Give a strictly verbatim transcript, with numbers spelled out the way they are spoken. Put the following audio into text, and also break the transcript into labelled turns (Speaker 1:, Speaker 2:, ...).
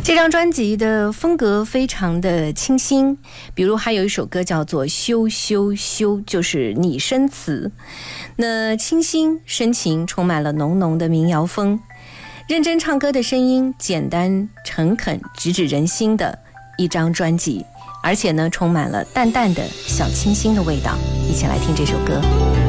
Speaker 1: 这张专辑的风格非常的清新，比如还有一首歌叫做《羞羞羞》，就是拟声词。那清新深情，充满了浓浓的民谣风，认真唱歌的声音，简单诚恳，直指人心的一张专辑，而且呢，充满了淡淡的小清新的味道。一起来听这首歌。